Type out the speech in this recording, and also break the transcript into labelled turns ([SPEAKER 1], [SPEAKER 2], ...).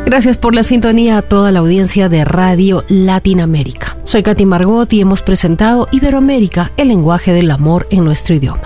[SPEAKER 1] Gracias por la sintonía a toda la audiencia de Radio Latinoamérica. Soy Katy Margot y hemos presentado Iberoamérica, el lenguaje del amor en nuestro idioma.